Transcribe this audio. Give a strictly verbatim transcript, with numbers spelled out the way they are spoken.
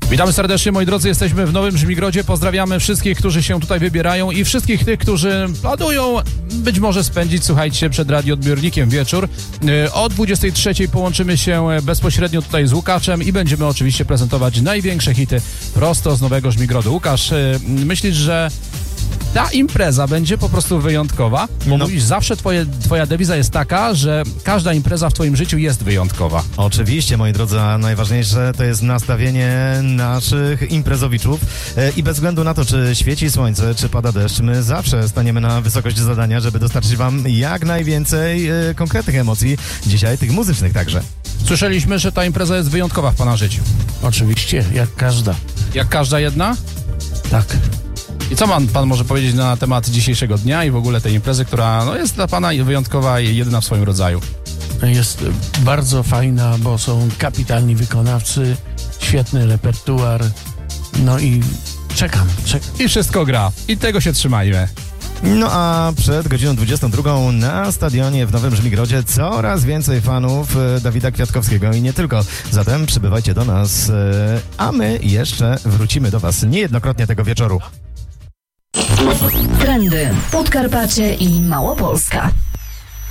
Witamy serdecznie, moi drodzy, jesteśmy w Nowym Żmigrodzie. Pozdrawiamy wszystkich, którzy się tutaj wybierają i wszystkich tych, którzy planują być może spędzić, słuchajcie, przed radioodbiornikiem wieczór. O dwudziestej trzeciej połączymy się bezpośrednio tutaj z Łukaszem i będziemy oczywiście prezentować największe hity prosto z Nowego Żmigrodu. Łukasz, myślisz, że ta impreza będzie po prostu wyjątkowa? Bo no. mówisz, zawsze twoje, twoja dewiza jest taka, że każda impreza w twoim życiu jest wyjątkowa. Oczywiście, moi drodzy, a najważniejsze to jest nastawienie naszych imprezowiczów i bez względu na to, czy świeci słońce, czy pada deszcz, my zawsze staniemy na wysokości zadania, żeby dostarczyć wam jak najwięcej konkretnych emocji, dzisiaj tych muzycznych także. Słyszeliśmy, że ta impreza jest wyjątkowa w pana życiu. Oczywiście, jak każda. Jak każda jedna? Tak. I co pan, pan może powiedzieć na temat dzisiejszego dnia i w ogóle tej imprezy, która no, jest dla pana wyjątkowa i jedyna w swoim rodzaju? Jest bardzo fajna, bo są kapitalni wykonawcy, świetny repertuar, no i czekam, czekam. I wszystko gra. I tego się trzymajmy. No a przed godziną dwudziestą drugą na stadionie w Nowym Żmigrodzie coraz więcej fanów Dawida Kwiatkowskiego i nie tylko. Zatem przybywajcie do nas, a my jeszcze wrócimy do was niejednokrotnie tego wieczoru. Trendy, Podkarpacie i Małopolska.